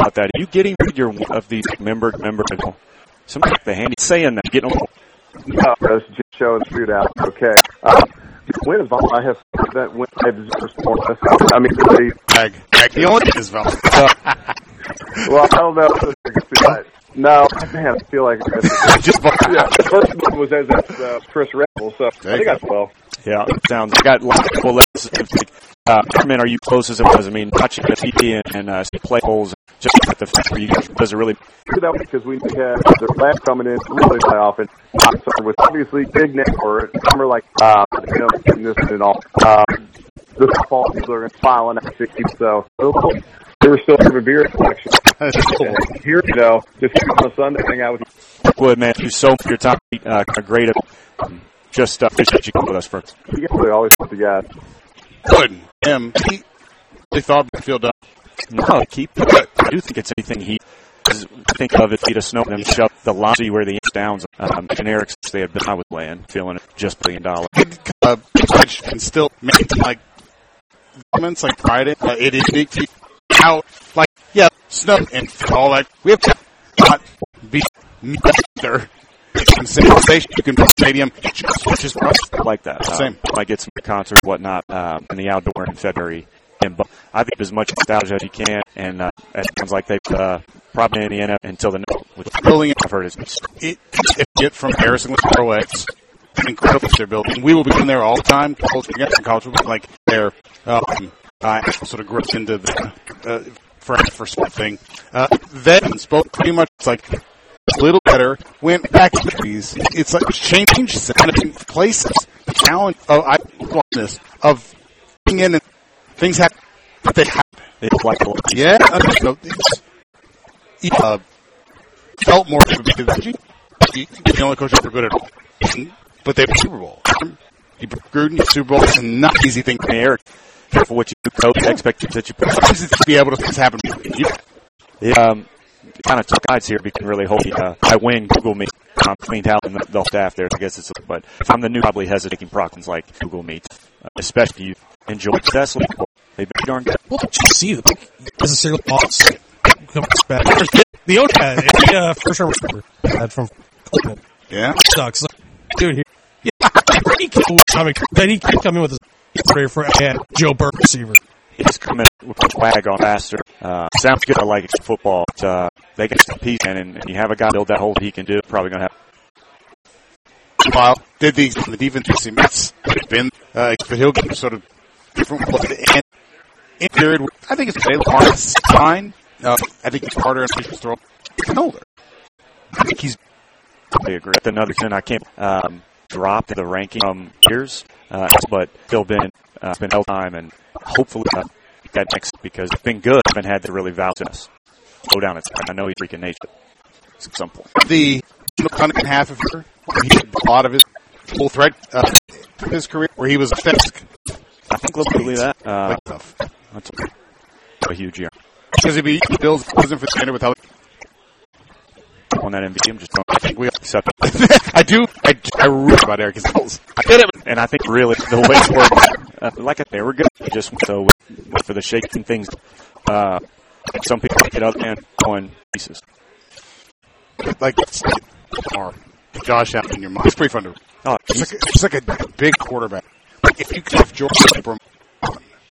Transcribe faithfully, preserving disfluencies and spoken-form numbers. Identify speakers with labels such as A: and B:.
A: about that. Are you getting your of these member member? Something like the handy saying that getting them.
B: No, it's just showing shootout. Okay. Um, Win is Val. I have that win. I have zero support. I mean, the
C: Tag. Tag. The only is Val.
B: Well, I don't know. No, man, I feel like it's
C: just
B: yeah. The first one was as uh, Chris Rebel, so
C: there
B: I think that's well.
A: Yeah, it sounds. I got a lot of people. Uh, Herman, are you close as it was? I mean, watching the T V and, and uh, play holes, just at the fact where you does it really.
B: That because we had the last coming in really play off and uh, with obviously big net or summer like uh, you know, and this and all. Uh, this fall people are filing at sixty, so they were still having a beer collection.
C: Cool.
B: Here you go, just on a Sunday, hang out with you.
A: Wood, man, thank you so much for your time. Uh, great. Um, just uh, appreciate you coming with us first.
B: You guys always put the guys.
C: Good. Him. He, they thought Brookfield up.
A: No, keep it. I do think it's anything he. Think of it, feet of snow, and then shove the line see where the inch downs. Um, generics they had been I was laying, feeling it just billion dollars.
C: Uh, can still make like comments like pride it. Uh, it is big feet out like yeah, snow and all that. We have to not be neither. Sensation. You can play stadium just
A: like that. Um,
C: Same.
A: Might get some concerts, whatnot, um, in the outdoor in February. And but I think as much nostalgia as you can, and uh, it sounds like they've uh, probably in the N F until the with
C: building.
A: I've heard is
C: it. If you get from Harrison with Pro X, incredible they're building. We will be in there all the time. Culture against the culture, like they're um, I sort of gripped into the uh, for for something. Uh, then spoke pretty much like. A little better. Went back to these. It's like changed places. The challenge of I want this of being in and things happen. But they happen.
A: It's like
C: yeah. I mean, no, it's, uh, felt more because the only coach ever good at all. But they have a Super Bowl. He Gruden Super Bowl is not an easy thing to Eric.
A: For what you coach, expectations that you put.
C: To be able to happen.
A: Yeah. Um. Kind of took guides here. We can really hope uh, I win. Google Meet. I'm cleaned out and the, the staff there. I guess it's. But if I'm the new, probably hesitating proclams like Google Meet, uh, especially you enjoy Tesla. They've been darn good.
D: Well, did you see the necessarily boss come back? The old guy, the uh, first round receiver, that from Cleveland.
C: Yeah,
D: sucks. Like, dude, here, yeah, he kept coming. Then he kept coming with his prayer for yeah, Joe Burke receiver.
A: He's coming with a swag on faster. Uh, sounds good. I like it. Football. But, uh, they get some piece in, and, and you have a guy build that hole he can do. Probably going to have.
C: Well, did the the defense team? It's been, uh, but he'll get sort of different look at the end. In period, I think it's available. Fine. Uh, I think he's harder and he's throw. He's older. I think he's.
A: I agree. Another thing I can't um, drop the ranking um years, uh, but still been uh, been held time and hopefully uh, that next because it's been good. Haven't had to really value this. Slow down. It's I know he's freaking nature at some point.
C: The hundred and a half of her, he did a lot of his full threat uh, his career where he was a fisk.
A: I think literally that. Uh,
C: tough.
A: That's a, a huge year.
C: Because if he Bills wasn't for standard without
A: on that M V P, I'm just don't I think we accept
C: it. I do. I, I root about Eric Bills.
A: I did it, and I think really the way it worked, uh, like I, they were good. Just so for the shaking things. Uh, Some people get out and going pieces.
C: Like, or Josh Allen in your mind. It's pretty fun to.
A: Oh,
C: it's, like a, it's like a big quarterback. Like if you could have George Abrams